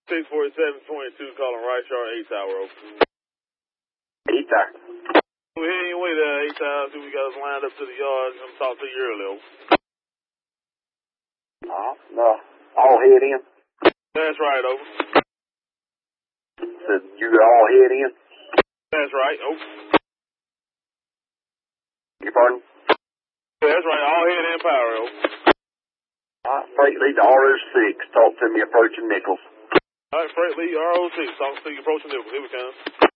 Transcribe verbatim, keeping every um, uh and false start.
six forty-seven twenty-two, calling right yard, eight tower, over. eight tower. We're heading your way there, eight tower. See, we got us lined up to the yard. I'm talking to you earlier, over. Uh, no, all head in. That's right, over. Said you all head in. That's right, over. You pardon? That's right, all head in power, over. Alright, freight lead to R O six. Talk to me approaching Nichols. Alright, freight lead R O six. Talk to you approaching Nichols. Here we come.